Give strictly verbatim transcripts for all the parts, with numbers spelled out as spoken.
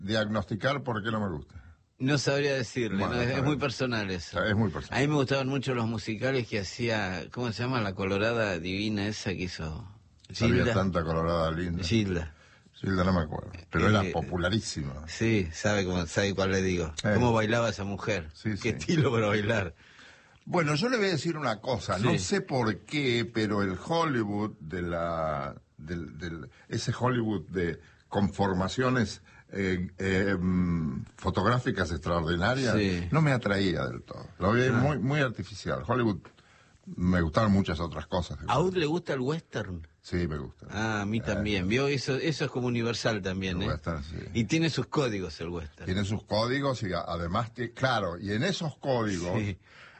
diagnosticar por qué no me gusta. No sabría decirle, Bueno, no, es, está es muy bien. personal eso. Es muy A personal. mí me gustaban mucho los musicales que hacía, ¿cómo se llama? La colorada divina esa que hizo Sabía Gilda. tanta colorada linda. Gilda. Gilda no me acuerdo, pero Eh, era popularísima. Sí, sabe cómo, sabe cuál le digo. Eh. ¿Cómo bailaba esa mujer? Sí, ¿Qué sí. estilo para bailar? Bueno, yo le voy a decir una cosa, no Sí. sé por qué, pero el Hollywood de la, del, del, ese Hollywood de conformaciones eh, eh, mm, fotográficas extraordinarias, Sí. no me atraía del todo. Lo veía Ah. muy, muy artificial. Hollywood, me gustaban muchas otras cosas. ¿A Ud le gusta el western? Sí, me gusta. Ah, a mí Eh, también. ¿Vio? Eso, eso es como universal también, el ¿eh? western, sí. Y tiene sus códigos el western. Tiene sus códigos y a- además, que, claro, y en esos códigos Sí.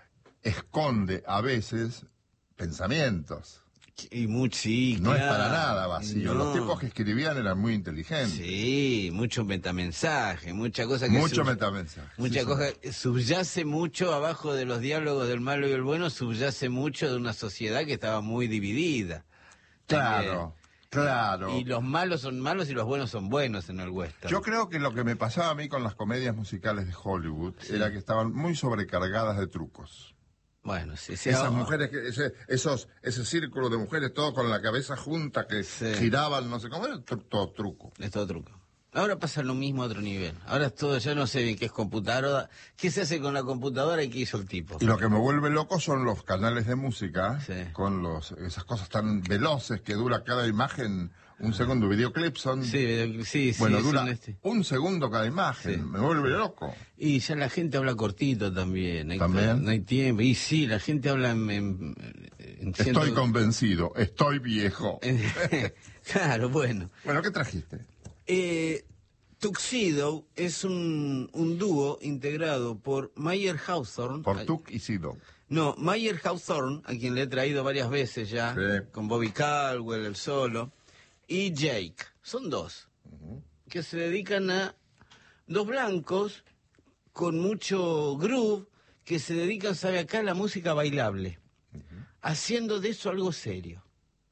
esconde a veces pensamientos. Y mucho, sí, No claro. es para nada vacío. No. Los tipos que escribían eran muy inteligentes. Sí, mucho metamensaje, mucha cosa que... Mucho sub- metamensaje. Mucha Sí, cosa, señor. subyace mucho abajo de los diálogos del malo y el bueno, subyace mucho de una sociedad que estaba muy dividida. Claro, claro. Y los malos son malos y los buenos son buenos en el western. Yo creo que lo que me pasaba a mí con las comedias musicales de Hollywood Sí. era que estaban muy sobrecargadas de trucos. Bueno, sí, sí. Esas oh, mujeres, que, ese, esos, ese círculo de mujeres, todo con la cabeza junta, que Sí. giraban, no sé cómo, era tru- todo truco. Es todo truco. Ahora pasa lo mismo a otro nivel. Ahora es todo, ya no sé bien qué es computadora, qué se hace con la computadora y qué hizo el tipo. Y lo que me vuelve loco son los canales de música, Sí. con los esas cosas tan veloces que dura cada imagen un segundo. Videoclips son... Sí, sí, sí. bueno, son dura este. un segundo cada imagen. Sí. Me vuelve loco. Y ya la gente habla cortito también. Héctor. ¿También? No hay tiempo. Y sí, la gente habla en... en- en Estoy ciento- convencido, estoy viejo. Claro, bueno. Bueno, ¿qué trajiste? Eh, Tuxedo es un, un dúo integrado por Mayer Hawthorne. Por Tuck y Sido. No, Mayer Hawthorne, a quien le he traído varias veces ya, Sí. con Bobby Caldwell, el solo, y Jake. Son dos, que se dedican a dos blancos con mucho groove, que se dedican, sabe acá, a la música bailable, haciendo de eso algo serio.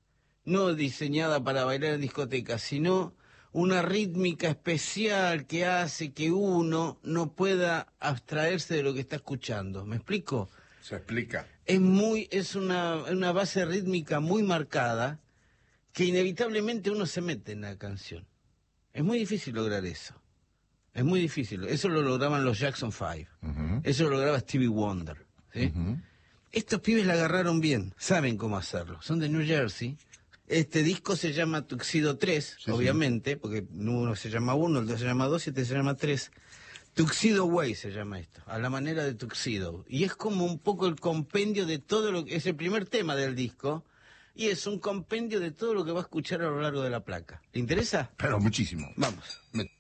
No diseñada para bailar en discotecas, sino una rítmica especial que hace que uno no pueda abstraerse de lo que está escuchando. ¿Me explico? Se explica. Es muy, es una, una base rítmica muy marcada que inevitablemente uno se mete en la canción. Es muy difícil lograr eso. Es muy difícil. Eso lo lograban los Jackson Five. Ujú. Eso lo lograba Stevie Wonder. ¿Sí? Ujú. Estos pibes la agarraron bien, saben cómo hacerlo. Son de New Jersey. Este disco se llama Tuxedo tres, Sí, obviamente, porque uno se llama uno, el otro se llama dos y este se llama tres. Tuxedo Way se llama esto, a la manera de Tuxedo. Y es como un poco el compendio de todo lo que... Es el primer tema del disco y es un compendio de todo lo que va a escuchar a lo largo de la placa. ¿Le interesa? Pero muchísimo. Vamos. Me-